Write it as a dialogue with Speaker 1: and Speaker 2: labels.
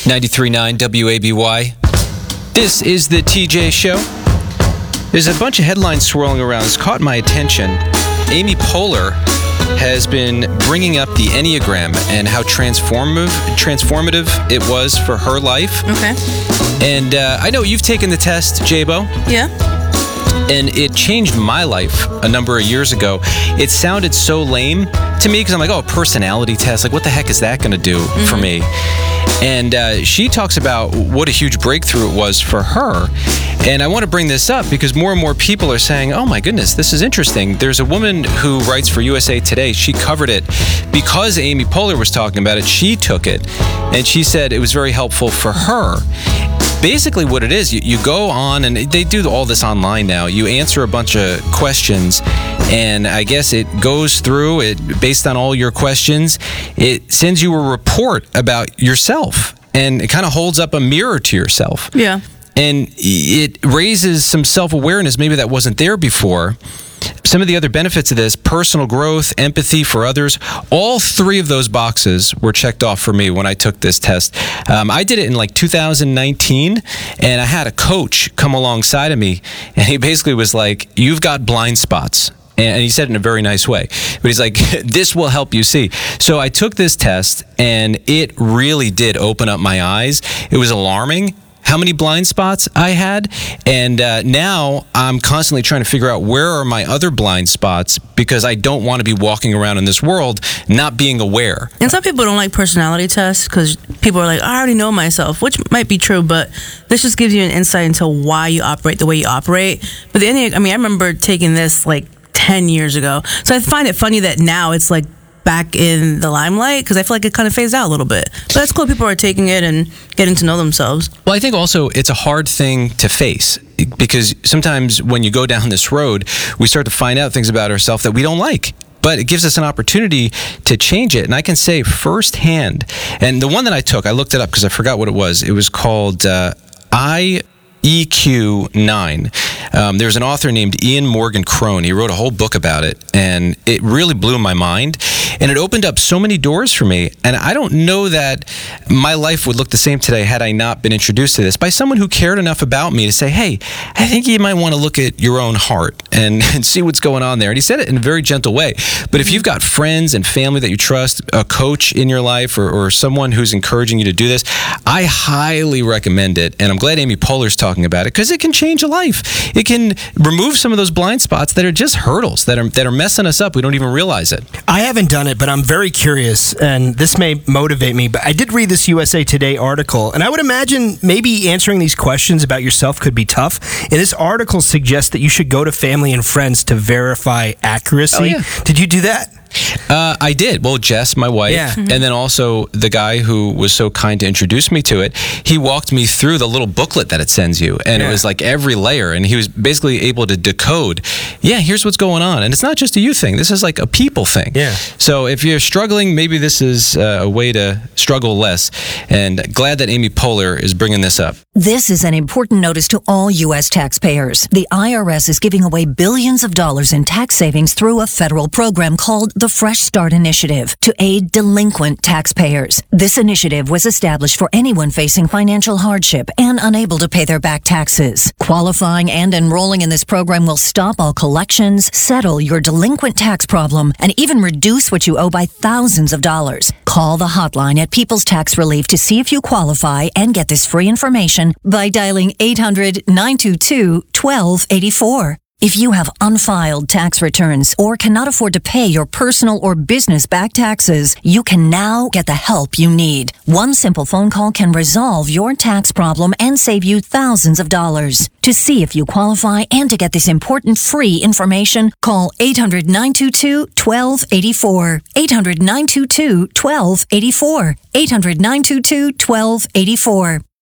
Speaker 1: 93.9 WABY. This is the TJ Show. There's a bunch of headlines swirling around. It's caught my attention. Amy Poehler has been bringing up the Enneagram and how transformative it was for her life.
Speaker 2: Okay.
Speaker 1: And I know you've taken the test, Jabo.
Speaker 2: Yeah.
Speaker 1: And it changed my life a number of years ago. It sounded so lame to me because I'm like, oh, personality test. Like, what the heck is that going to do for me? And she talks about what a huge breakthrough it was for her. And I want to bring this up because more and more people are saying, oh my goodness, this is interesting. There's a woman who writes for USA Today. She covered it because Amy Poehler was talking about it. She took it and she said it was very helpful for her. Basically what it is, you go on, and they do all this online now. You answer a bunch of questions, and I guess it goes through it based on all your questions. It sends you a report about yourself, and it kind of holds up a mirror to yourself.
Speaker 2: Yeah.
Speaker 1: And it raises some self-awareness, maybe that wasn't there before. Some of the other benefits of this: personal growth, empathy for others. All three of those boxes were checked off for me when I took this test. I did it in like 2019, and I had a coach come alongside of me, and he basically was like, you've got blind spots. And he said it in a very nice way. But he's like, this will help you see. So I took this test, and it really did open up my eyes. It was alarming how many blind spots I had, and now I'm constantly trying to figure out where are my other blind spots, because I don't want to be walking around in this world not being aware.
Speaker 2: And some people don't like personality tests because people are like, I already know myself, which might be true, but this just gives you an insight into why you operate the way you operate. But I remember taking this like 10 years ago, so I find it funny that now it's like back in the limelight, because I feel like it kind of phased out a little bit. But that's cool. People are taking it and getting to know themselves.
Speaker 1: Well, I think also it's a hard thing to face, because sometimes when you go down this road, we start to find out things about ourselves that we don't like. But it gives us an opportunity to change it. And I can say firsthand, and the one that I took, I looked it up because I forgot what it was. It was called IEQ9. There's an author named Ian Morgan Crone. He wrote a whole book about it, and it really blew my mind. And it opened up so many doors for me. And I don't know that my life would look the same today had I not been introduced to this by someone who cared enough about me to say, hey, I think you might want to look at your own heart and see what's going on there. And he said it in a very gentle way. But if you've got friends and family that you trust, a coach in your life, or someone who's encouraging you to do this, I highly recommend it. And I'm glad Amy Poehler's talking about it, because it can change a life. It can remove some of those blind spots that are just hurdles, that are messing us up. We don't even realize it.
Speaker 3: I haven't done it, but I'm very curious, and this may motivate me, but I did read this USA Today article, and I would imagine maybe answering these questions about yourself could be tough. And this article suggests that you should go to family and friends to verify accuracy.
Speaker 1: Oh, yeah.
Speaker 3: Did you do that?
Speaker 1: I did. Well, Jess, my wife, and then also the guy who was so kind to introduce me to it, he walked me through the little booklet that it sends you, and it was like every layer, and he was basically able to decode, here's what's going on. And it's not just a you thing. This is like a people thing.
Speaker 3: Yeah.
Speaker 1: So if you're struggling, maybe this is a way to struggle less. And glad that Amy Poehler is bringing this up.
Speaker 4: This is an important notice to all U.S. taxpayers. The IRS is giving away billions of dollars in tax savings through a federal program called the Fresh Start Initiative to aid delinquent taxpayers. This initiative was established for anyone facing financial hardship and unable to pay their back taxes. Qualifying and enrolling in this program will stop all collections, settle your delinquent tax problem, and even reduce what you owe by thousands of dollars. Call the hotline at People's Tax Relief to see if you qualify and get this free information by dialing 800-922-1284. If you have unfiled tax returns or cannot afford to pay your personal or business back taxes, you can now get the help you need. One simple phone call can resolve your tax problem and save you thousands of dollars. To see if you qualify and to get this important free information, call 800-922-1284. 800-922-1284. 800-922-1284.